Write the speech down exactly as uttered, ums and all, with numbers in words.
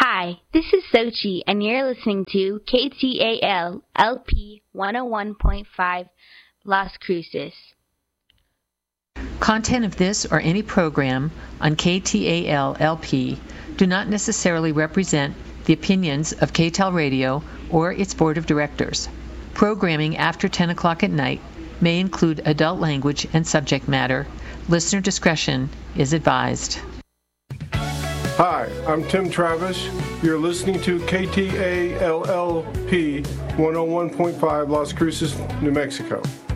Hi, this is Sochi, and you're listening to K T A L L P one oh one point five Las Cruces. Content of this or any program on K T A L L P do not necessarily represent the opinions of K T A L Radio or its board of directors. Programming after ten o'clock at night may include adult language and subject matter. Listener discretion is advised. Hi, I'm Tim Travis. You're listening to K T A L L P one oh one point five Las Cruces, New Mexico.